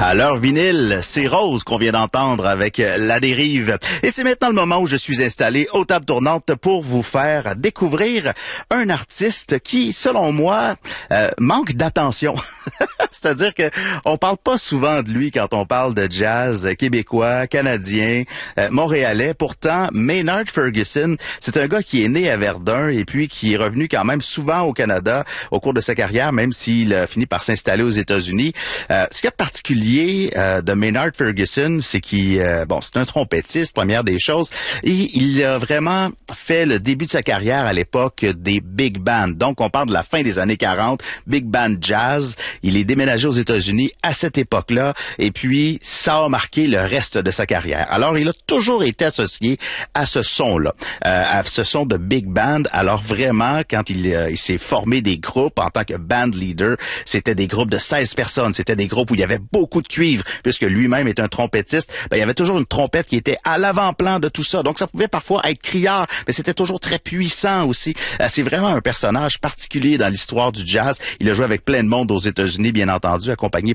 À l'heure vinyle, c'est Rose qu'on vient d'entendre avec La Dérive. Et c'est maintenant le moment où je suis installé aux tables tournantes pour vous faire découvrir un artiste qui, selon moi, manque d'attention. C'est-à-dire que on parle pas souvent de lui quand on parle de jazz québécois, canadien, montréalais. Pourtant, Maynard Ferguson, c'est un gars qui est né à Verdun et puis qui est revenu quand même souvent au Canada au cours de sa carrière, même s'il a fini par s'installer aux États-Unis. Ce qui est particulier de Maynard Ferguson, c'est qu'il, c'est un trompettiste, première des choses, et il a vraiment fait le début de sa carrière à l'époque des big bands. Donc, on parle de la fin des années 40, big band jazz. Il est déménagé aux États-Unis à cette époque-là, et puis ça a marqué le reste de sa carrière. Alors, il a toujours été associé à ce son-là, à ce son de big band. Alors, vraiment, quand il s'est formé des groupes en tant que band leader, c'était des groupes de 16 personnes, c'était des groupes où il y avait beaucoup de cuivre, puisque lui-même est un trompettiste. Il y avait toujours une trompette qui était à l'avant-plan de tout ça. Donc, ça pouvait parfois être criard, mais c'était toujours très puissant aussi. C'est vraiment un personnage particulier dans l'histoire du jazz. Il a joué avec plein de monde aux États-Unis, bien entendu, accompagné